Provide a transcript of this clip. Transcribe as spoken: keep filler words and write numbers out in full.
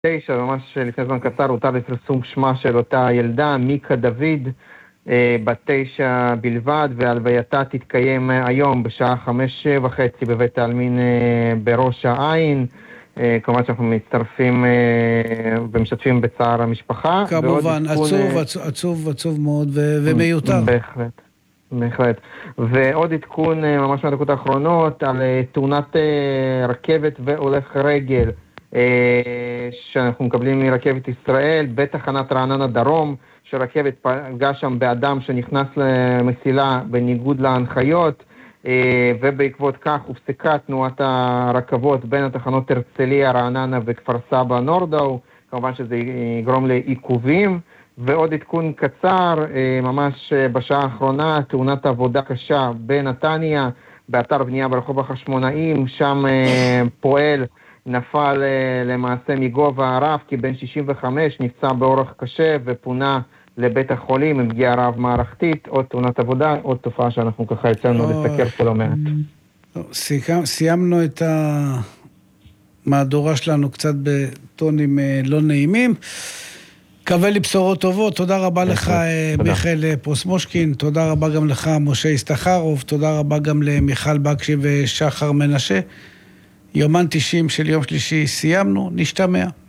תשע, ממש לפני זמן קצר, הותר לפרסום שמה של אותה ילדה, מיקה דוד, בת תשע בלבד, והלווייתה תתקיים היום בשעה חמש וחצי בבית העלמין בראש העין. כמובן שאנחנו מצטרפים ומשתפים בצער המשפחה. כמובן, עצוב, עצוב, עצוב, עצוב מאוד ומיותר. בהחלט, בהחלט. ועוד עדכון ממש מהדקות האחרונות על תאונת רכבת והולך רגל שאנחנו מקבלים מרכבת ישראל בתחנת רעננה דרום, שרכבת פגעה שם באדם שנכנס למסילה בניגוד להנחיות, ובעקבות כך הופסקה תנועת הרכבות בין התחנות הרצליה, רעננה וכפר סבא נורדאו. כמובן שזה יגרום לעיכובים. ועוד עדכון קצר, ממש בשעה האחרונה, תאונת עבודה קשה בנתניה, באתר בנייה ברחוב החשמונאים, שם פועל נפל למעשה מגובה הרב, כי בן שישים וחמש נפצע באורח קשה ופונה לבית החולים עם פגיעה רב מערכתית. עוד תאונת עבודה, עוד תופעה שאנחנו ככה יצאנו לסקר פה לא מעט. סיימנו את המהדורה שלנו קצת בטונים לא נעימים. קווה לי בשורות טובות. תודה רבה לך מיכאל פרוסמושקין, תודה רבה גם לך משה הסתחרוב, תודה רבה גם למיכל בקשי ושחר מנשה. יומן תשעים של יום שלישי סיימנו, נשתמע.